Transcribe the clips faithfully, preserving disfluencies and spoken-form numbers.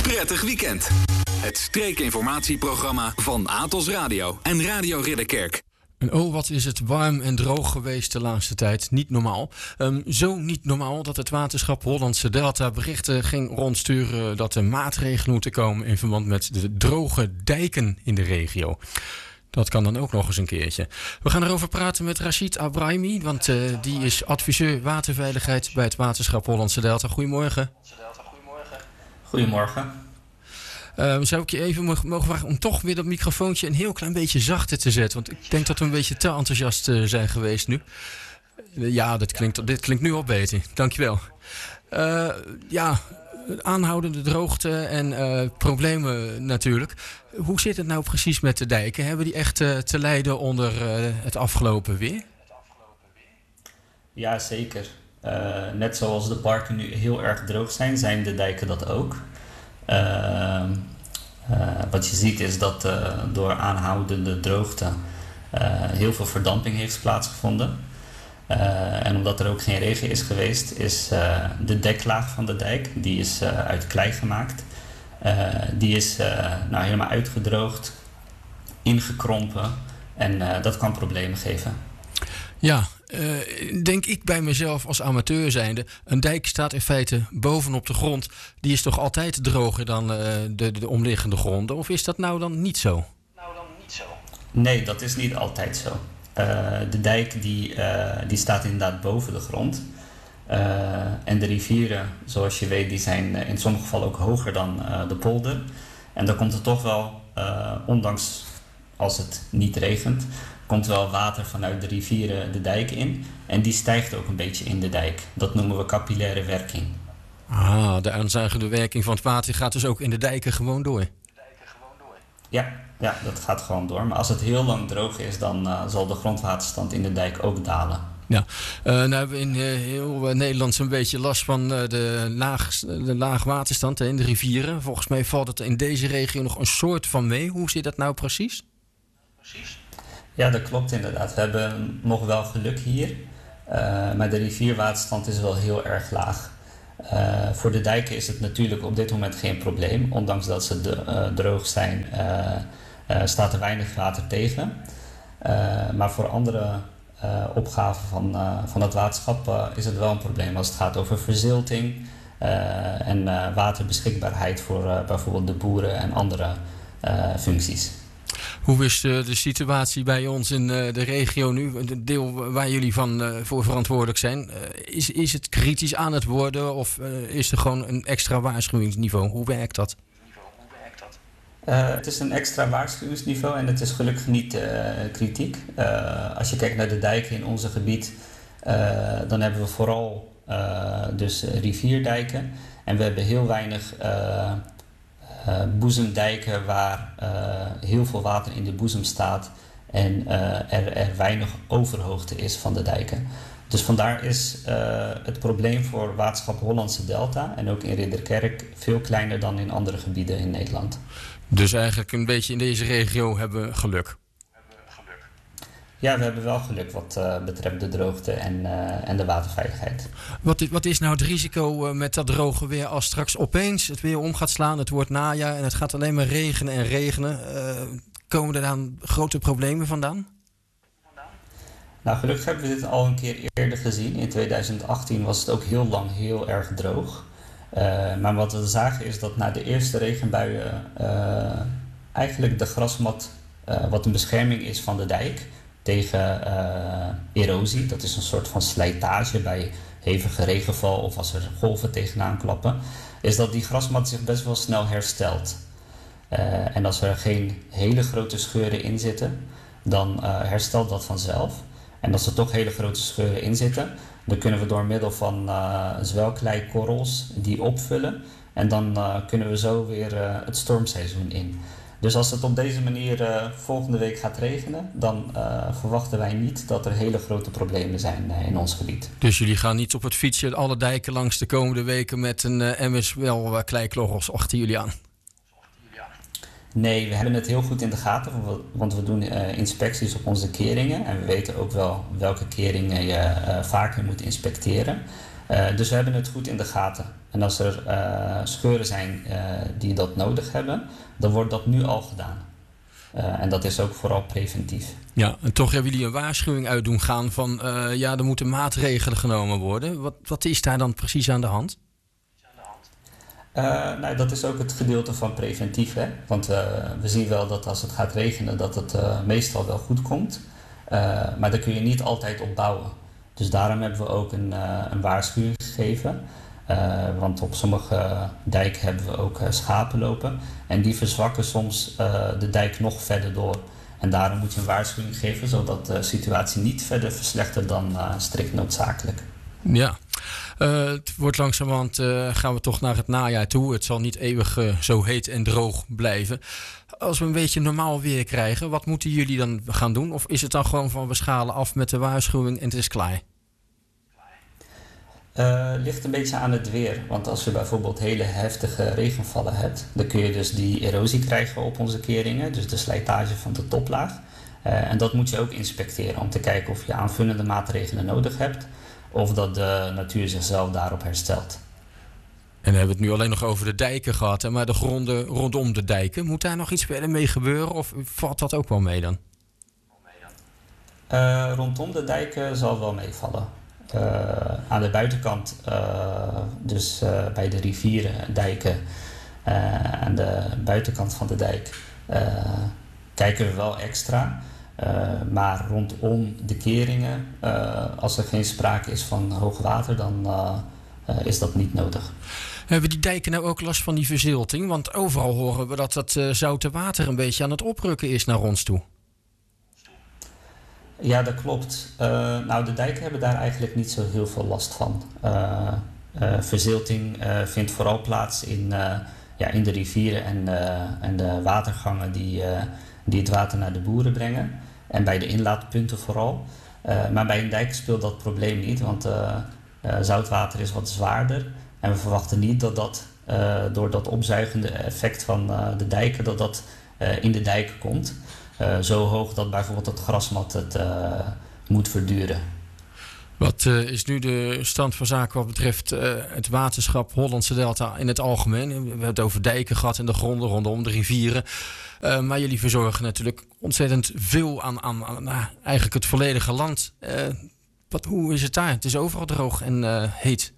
prettig weekend. Het streekinformatieprogramma van Atos Radio en Radio Ridderkerk. En oh, wat is het warm en droog geweest de laatste tijd. Niet normaal. Um, zo niet normaal dat het waterschap Hollandse Delta berichten ging rondsturen dat er maatregelen moeten komen in verband met de droge dijken in de regio. Dat kan dan ook nog eens een keertje. We gaan erover praten met Rashid Abrahimi, want uh, die is adviseur waterveiligheid bij het waterschap Hollandse Delta. Goedemorgen. Goedemorgen. Uh, zou ik je even mogen vragen om toch weer dat microfoontje een heel klein beetje zachter te zetten? Want ik denk dat we een beetje te enthousiast uh, zijn geweest nu. Uh, ja, dit klinkt, dit klinkt nu al beter. Dankjewel. Uh, ja, aanhoudende droogte en uh, problemen natuurlijk. Hoe zit het nou precies met de dijken? Hebben die echt uh, te lijden onder uh, het afgelopen weer? Ja, zeker. Uh, net zoals de parken nu heel erg droog zijn, zijn de dijken dat ook. Uh, uh, wat je ziet is dat uh, door aanhoudende droogte uh, heel veel verdamping heeft plaatsgevonden. Uh, en omdat er ook geen regen is geweest, is uh, de deklaag van de dijk, die is uh, uit klei gemaakt. Uh, die is uh, nou helemaal uitgedroogd, ingekrompen en uh, dat kan problemen geven. Ja, uh, denk ik bij mezelf als amateur zijnde, een dijk staat in feite bovenop de grond. Die is toch altijd droger dan uh, de, de omliggende gronden? Of is dat nou dan niet zo? Nou dan niet zo. Nee, dat is niet altijd zo. Uh, de dijk die, uh, die staat inderdaad boven de grond. Uh, en de rivieren, zoals je weet, die zijn uh, in sommige gevallen ook hoger dan uh, de polder. En dan komt er toch wel, uh, ondanks als het niet regent, komt wel water vanuit de rivieren de dijk in. En die stijgt ook een beetje in de dijk. Dat noemen we capillaire werking. Ah, de aanzuigende werking van het water gaat dus ook in de dijken gewoon door? Ja, ja, dat gaat gewoon door. Maar als het heel lang droog is, dan uh, zal de grondwaterstand in de dijk ook dalen. Ja, uh, nou hebben we in uh, heel uh, Nederland zo'n beetje last van uh, de, laag, de laag waterstand hè, in de rivieren. Volgens mij valt het in deze regio nog een soort van mee. Hoe zit dat nou precies? Precies. Ja, dat klopt inderdaad. We hebben nog wel geluk hier. Uh, maar de rivierwaterstand is wel heel erg laag. Uh, voor de dijken is het natuurlijk op dit moment geen probleem. Ondanks dat ze de, uh, droog zijn, uh, uh, staat er weinig water tegen. Uh, maar voor andere uh, opgaven van, uh, van het waterschap uh, is het wel een probleem. Als het gaat over verzilting uh, en uh, waterbeschikbaarheid voor uh, bijvoorbeeld de boeren en andere uh, functies. Hoe is de, de situatie bij ons in uh, de regio nu? Het deel waar jullie van uh, voor verantwoordelijk zijn. Uh, is, is het kritisch aan het worden of uh, is er gewoon een extra waarschuwingsniveau? Hoe werkt dat? Uh, het is een extra waarschuwingsniveau en het is gelukkig niet uh, kritiek. Uh, als je kijkt naar de dijken in ons gebied, uh, dan hebben we vooral uh, dus rivierdijken. En we hebben heel weinig Uh, Uh, boezemdijken waar uh, heel veel water in de boezem staat en uh, er, er weinig overhoogte is van de dijken. Dus vandaar is uh, het probleem voor waterschap Hollandse Delta en ook in Ridderkerk veel kleiner dan in andere gebieden in Nederland. Dus eigenlijk een beetje in deze regio hebben we geluk? Ja, we hebben wel geluk wat uh, betreft de droogte en, uh, en de waterveiligheid. Wat is, wat is nou het risico uh, met dat droge weer als straks opeens het weer om gaat slaan? Het wordt najaar en het gaat alleen maar regenen en regenen. Uh, komen er dan grote problemen vandaan? Nou, gelukkig hebben we dit al een keer eerder gezien. In tweeduizend achttien was het ook heel lang heel erg droog. Uh, maar wat we zagen is dat na de eerste regenbuien uh, eigenlijk de grasmat, uh, wat een bescherming is van de dijk tegen uh, erosie. Dat is een soort van slijtage bij hevige regenval of als er golven tegenaan klappen. Is dat die grasmat zich best wel snel herstelt. Uh, en als er geen hele grote scheuren in zitten, dan uh, herstelt dat vanzelf. En als er toch hele grote scheuren in zitten, dan kunnen we door middel van uh, zwelkleikorrels die opvullen. En dan uh, kunnen we zo weer uh, het stormseizoen in. Dus als het op deze manier uh, volgende week gaat regenen, dan uh, verwachten wij niet dat er hele grote problemen zijn uh, in ons gebied. Dus jullie gaan niet op het fietsje alle dijken langs de komende weken met een uh, emmers wel uh, kleikorrels achter jullie aan? Nee, we hebben het heel goed in de gaten, want we doen uh, inspecties op onze keringen. En we weten ook wel welke keringen je uh, vaker moet inspecteren. Uh, dus we hebben het goed in de gaten. En als er uh, scheuren zijn uh, die dat nodig hebben, dan wordt dat nu al gedaan. Uh, en dat is ook vooral preventief. Ja, en toch hebben jullie een waarschuwing uit doen gaan van uh, ja, er moeten maatregelen genomen worden. Wat, wat is daar dan precies aan de hand? Uh, nou, dat is ook het gedeelte van preventief. Hè? Want uh, we zien wel dat als het gaat regenen, dat het uh, meestal wel goed komt. Uh, maar daar kun je niet altijd op bouwen. Dus daarom hebben we ook een, uh, een waarschuwing gegeven. Uh, want op sommige dijken hebben we ook uh, schapen lopen. En die verzwakken soms uh, de dijk nog verder door. En daarom moet je een waarschuwing geven, zodat de situatie niet verder verslechtert dan uh, strikt noodzakelijk. Ja, uh, het wordt langzamerhand uh, gaan we toch naar het najaar toe. Het zal niet eeuwig uh, zo heet en droog blijven. Als we een beetje normaal weer krijgen, wat moeten jullie dan gaan doen? Of is het dan gewoon van we schalen af met de waarschuwing en het is klaar? Uh, ligt een beetje aan het weer. Want als je bijvoorbeeld hele heftige regenvallen hebt, dan kun je dus die erosie krijgen op onze keringen. Dus de slijtage van de toplaag. Uh, en dat moet je ook inspecteren om te kijken of je aanvullende maatregelen nodig hebt. Of dat de natuur zichzelf daarop herstelt. En dan hebben we het nu alleen nog over de dijken gehad. Hè? Maar de gronden rondom de dijken, moet daar nog iets verder mee gebeuren? Of valt dat ook wel mee dan? Uh, rondom de dijken zal wel meevallen. Uh, aan de buitenkant, uh, dus uh, bij de rivieren, dijken, uh, aan de buitenkant van de dijk, uh, kijken we wel extra. Uh, maar rondom de keringen, uh, als er geen sprake is van hoog water, dan uh, uh, is dat niet nodig. Hebben die dijken nou ook last van die verzilting? Want overal horen we dat het uh, zoute water een beetje aan het oprukken is naar ons toe. Ja, dat klopt. Uh, nou, de dijken hebben daar eigenlijk niet zo heel veel last van. Uh, uh, verzilting uh, vindt vooral plaats in, uh, ja, in de rivieren en, uh, en de watergangen die, uh, die het water naar de boeren brengen. En bij de inlaatpunten vooral. Uh, maar bij een dijk speelt dat probleem niet, want uh, uh, zoutwater is wat zwaarder. En we verwachten niet dat dat uh, door dat opzuigende effect van uh, de dijken, dat dat uh, in de dijken komt. Uh, zo hoog dat bijvoorbeeld het grasmat het uh, moet verduren. Wat uh, is nu de stand van zaken wat betreft uh, het waterschap Hollandse Delta in het algemeen? We hebben het over dijken gehad en de gronden rondom de rivieren. Uh, maar jullie verzorgen natuurlijk ontzettend veel aan, aan, aan nou, eigenlijk het volledige land. Uh, wat, hoe is het daar? Het is overal droog en uh, heet.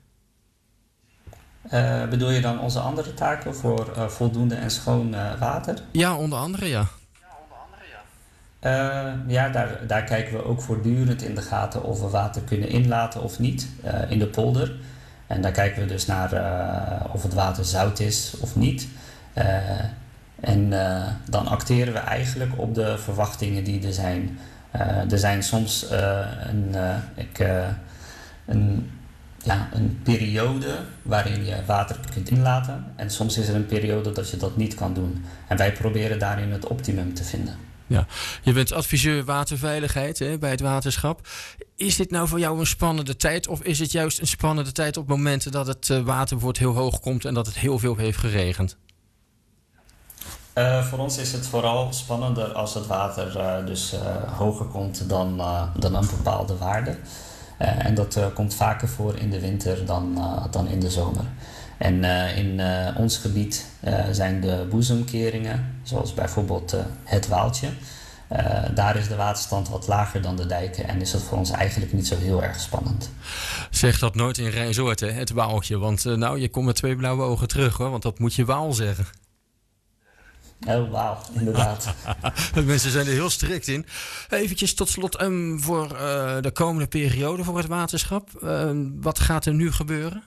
Uh, bedoel je dan onze andere taken voor uh, voldoende en schoon uh, water? Ja, onder andere ja. Uh, ja, daar, daar kijken we ook voortdurend in de gaten of we water kunnen inlaten of niet uh, in de polder. En daar kijken we dus naar uh, of het water zout is of niet. Uh, en uh, dan acteren we eigenlijk op de verwachtingen die er zijn. Uh, er zijn soms uh, een, uh, ik, uh, een, ja, een periode waarin je water kunt inlaten. En soms is er een periode dat je dat niet kan doen. En wij proberen daarin het optimum te vinden. Ja, je bent adviseur waterveiligheid hè, bij het waterschap. Is dit nou voor jou een spannende tijd? Of is het juist een spannende tijd op momenten dat het uh, water bijvoorbeeld heel hoog komt en dat het heel veel heeft geregend? Uh, voor ons is het vooral spannender als het water uh, dus uh, hoger komt dan, uh, dan een bepaalde waarde. Uh, en dat uh, komt vaker voor in de winter dan, uh, dan in de zomer. En uh, in uh, ons gebied uh, zijn de boezemkeringen, zoals bijvoorbeeld uh, het Waaltje. Uh, daar is de waterstand wat lager dan de dijken en is dat voor ons eigenlijk niet zo heel erg spannend. Zeg dat nooit in Rijnsoord, hè, het Waaltje. Want uh, nou, je komt met twee blauwe ogen terug, hoor, want dat moet je Waal zeggen. Oh, wauw, inderdaad. De mensen zijn er heel strikt in. Eventjes tot slot um, voor uh, de komende periode voor het waterschap. Uh, wat gaat er nu gebeuren?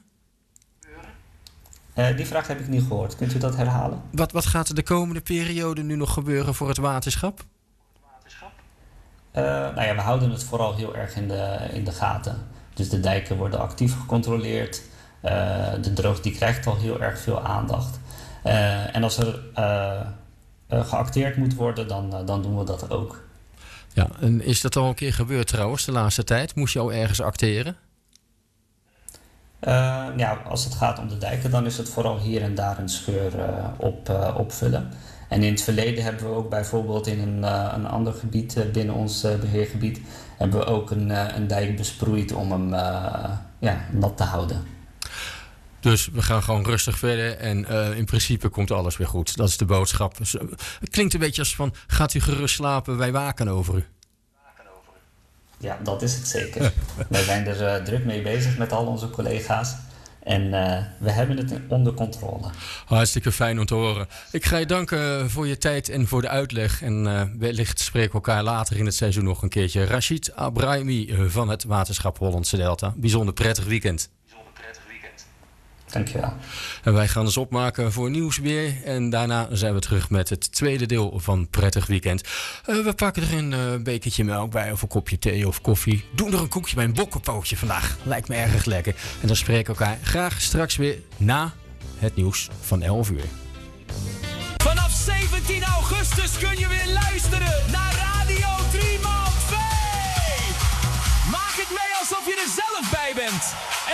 Uh, die vraag heb ik niet gehoord. Kunt u dat herhalen? Wat, wat gaat er de komende periode nu nog gebeuren voor het waterschap? Uh, nou ja, we houden het vooral heel erg in de, in de gaten. Dus de dijken worden actief gecontroleerd. Uh, de droog die krijgt al heel erg veel aandacht. Uh, en als er uh, uh, geacteerd moet worden, dan, uh, dan doen we dat ook. Ja, en is dat al een keer gebeurd trouwens de laatste tijd? Moest je al ergens acteren? Uh, ja, als het gaat om de dijken, dan is het vooral hier en daar een scheur uh, op, uh, opvullen. En in het verleden hebben we ook bijvoorbeeld in een, uh, een ander gebied uh, binnen ons uh, beheergebied, hebben we ook een, uh, een dijk besproeid om hem uh, ja, nat te houden. Dus we gaan gewoon rustig verder en uh, in principe komt alles weer goed. Dat is de boodschap. Het klinkt een beetje als van, gaat u gerust slapen, wij waken over u. Ja, dat is het zeker. Wij zijn er uh, druk mee bezig met al onze collega's. En uh, we hebben het onder controle. Hartstikke fijn om te horen. Ik ga je danken voor je tijd en voor de uitleg. En uh, wellicht spreken we elkaar later in het seizoen nog een keertje. Rachid Abrahimi van het Waterschap Hollandse Delta. Bijzonder prettig weekend. Dankjewel. En wij gaan ons opmaken voor nieuws weer. En daarna zijn we terug met het tweede deel van Prettig Weekend. Uh, we pakken er een uh, bekertje melk bij of een kopje thee of koffie. Doen er een koekje bij een bokkenpootje vandaag. Lijkt me erg lekker. En dan spreken we elkaar graag straks weer na het nieuws van elf uur. Vanaf zeventien augustus kun je weer luisteren naar Radio drie maal twee. Maak het mee alsof je er zelf bij bent.